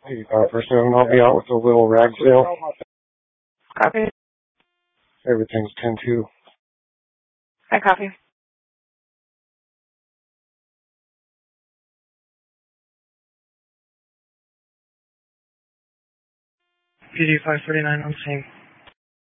Hey, 5%, I'll be out with a little rag sale. Copy. Everything's 10-2. I copy. PD 549 on scene.